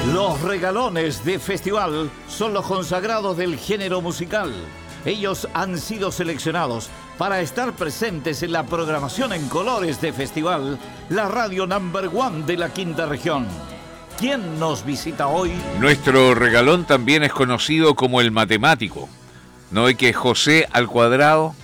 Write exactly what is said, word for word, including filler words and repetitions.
Los regalones de festival son los consagrados del género musical. Ellos han sido seleccionados para estar presentes en la programación en colores de festival, la radio number one de la quinta región. ¿Quién nos visita hoy? Nuestro regalón también es conocido como el matemático. ¿No es que José al cuadrado?